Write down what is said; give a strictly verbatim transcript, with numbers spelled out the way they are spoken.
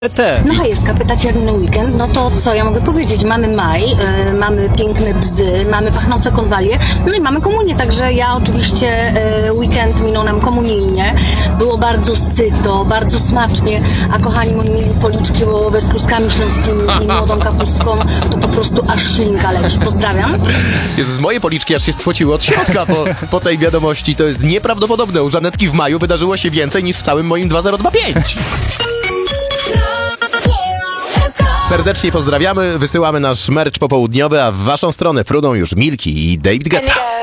Te. No hejska, pytacie jak minął weekend, no to co ja mogę powiedzieć? Mamy maj, y, mamy piękne bzy, mamy pachnące konwalie, no i mamy komunię, także ja oczywiście y, weekend minął nam komunijnie. Było bardzo syto, bardzo smacznie, a kochani moi mili, policzki wołowe z kluskami śląskimi i młodą kapustką, to po prostu aż ślinka leci. Pozdrawiam. Jezus, moje policzki aż się spociły od środka po, po tej wiadomości. To jest nieprawdopodobne. U Żanetki w maju wydarzyło się więcej niż w całym moim dwa zero dwa pięć. Serdecznie pozdrawiamy, wysyłamy nasz merch popołudniowy, a w waszą stronę prudą już Milki i David Guetta.